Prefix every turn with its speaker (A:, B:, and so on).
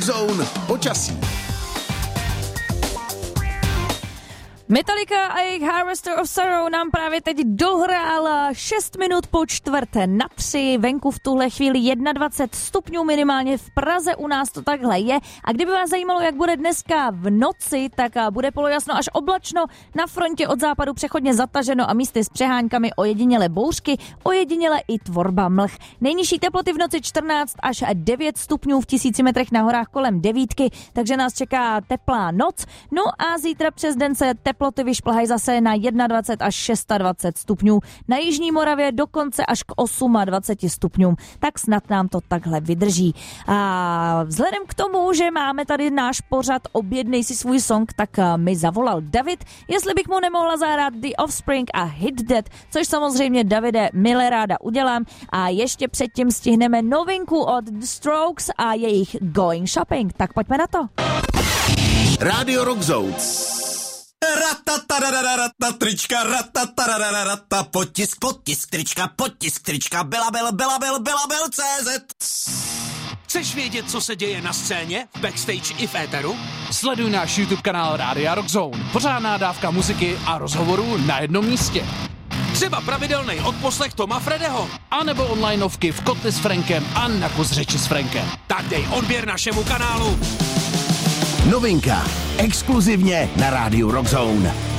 A: Zone počasí.
B: Metallica a jejich Harvester of Sorrow nám právě teď dohrál 6 minut po 2:45. Venku v tuhle chvíli 21 stupňů, minimálně v Praze u nás to takhle je. A kdyby vás zajímalo, jak bude dneska v noci, tak bude polojasno až oblačno, na frontě od západu přechodně zataženo a místy s přeháňkami ojediněle bouřky, ojediněle i tvorba mlh. Nejnižší teploty v noci 14 až 9 stupňů, v 1000 metrech na horách kolem 9, takže nás čeká teplá noc. No a zítra přes den se teploty vyšplhají zase na 21 až 26 stupňů. Na jižní Moravě dokonce až k 28 stupňům. Tak snad nám to takhle vydrží. A vzhledem k tomu, že máme tady náš pořad Objednej si svůj song, tak mi zavolal David, jestli bych mu nemohla zahrát The Offspring a Hit That, což samozřejmě, Davide, milé ráda udělám. A ještě předtím stihneme novinku od The Strokes a jejich Going Shopping. Tak pojďme na to.
A: Rádio Rock Zone.
C: Ratatarararata, trička, ratatarararata, potisk, trička, belabel.cz.
D: Chceš vědět, co se děje na scéně, backstage i v éteru?
E: Sleduj náš YouTube kanál Rádia Rock Zone. Pořádná dávka muziky a rozhovorů na jednom místě.
D: Třeba pravidelný odposlech Toma Fredeho.
E: A nebo onlineovky v Kotli s Frankem a na kus řeči s Frankem.
D: Tak dej odběr našemu kanálu.
A: Novinka. Exkluzivně na Rádiu Rock Zone.